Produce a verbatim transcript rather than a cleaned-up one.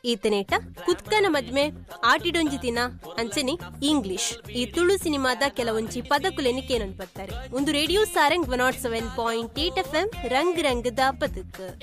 ಈತನೇಟ ಕುತ್ಕನ ಮದ್ಮೆ ಆಟಿಡೊಂಜಿ ದಿನ ಅಂಚನೆ ಇಂಗ್ಲಿಷ್ ಈ ತುಳು ಸಿನಿಮಾದ ಕೆಲವೊಂಜಿ ಪದಕುಲೆನಿಕೇನೊಂದು ಬರ್ತಾರೆ. ಒಂದು radio Sarang one not seven point eight F M ರಂಗ್ ರಂಗದ ಬದುಕು.